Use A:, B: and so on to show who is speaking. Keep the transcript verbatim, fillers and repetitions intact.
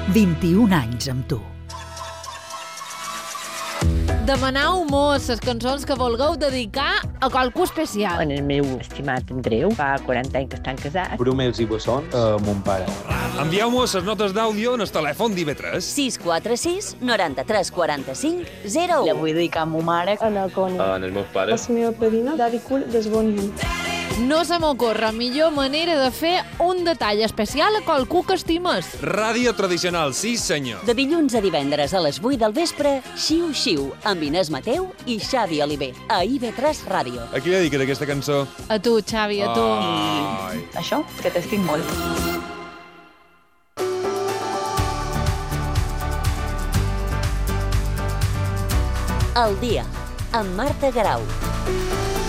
A: vint-i-un anys amb tu.
B: Demanau mos les cançons que vulgueu dedicar a qualcú especial.
C: En el meu estimat Andreu, fa quaranta anys que estan casats.
D: Brumels i bessons a mon pare.
E: Envieu-mos les notes d'àudio en el telèfon d'I V tres.
F: sis quatre sis, noranta-tres, quaranta-cinc, zero u.
C: La vull dedicar a ma mare.
G: A la Connie.
D: En els meus pares.
G: A la meva padrina, Daddy Cool, des Bonny.
B: No se m'ocorre millor manera de fer un detall especial a qualcú que estimes.
E: Ràdio tradicional, sí senyor.
F: De dilluns a divendres a les vuit del vespre, Xiu Xiu, amb Inés Mateu i Xavi Oliver, a I V tres Ràdio.
E: A qui li dediques aquesta cançó?
B: A tu, Xavi, a tu.
E: Ai.
C: Això, que t'estic molt.
F: El dia, amb Marta Garau.